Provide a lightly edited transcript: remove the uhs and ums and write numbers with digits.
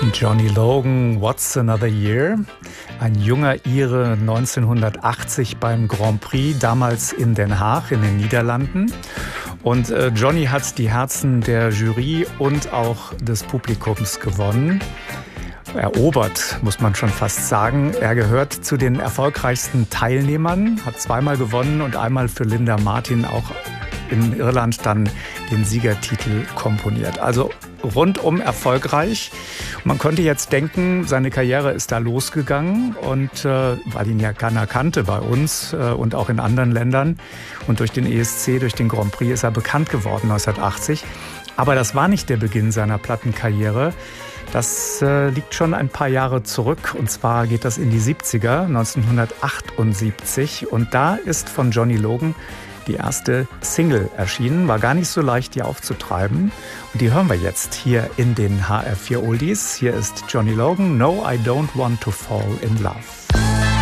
Johnny Logan, What's Another Year? Ein junger Ire 1980 beim Grand Prix, damals in Den Haag in den Niederlanden. Und Johnny hat die Herzen der Jury und auch des Publikums gewonnen. Erobert, muss man schon fast sagen. Er gehört zu den erfolgreichsten Teilnehmern, hat zweimal gewonnen und einmal für Linda Martin auch in Irland dann den Siegertitel komponiert. Also rundum erfolgreich. Man könnte jetzt denken, seine Karriere ist da losgegangen und weil ihn ja keiner kannte bei uns und auch in anderen Ländern und durch den ESC, durch den Grand Prix ist er bekannt geworden 1980. Aber das war nicht der Beginn seiner Plattenkarriere. Das liegt schon ein paar Jahre zurück und zwar geht das in die 70er, 1978 und da ist von Johnny Logan die erste Single erschienen, war gar nicht so leicht, die aufzutreiben. Und die hören wir jetzt hier in den HR4 Oldies. Hier ist Johnny Logan, No, I Don't Want to Fall in Love.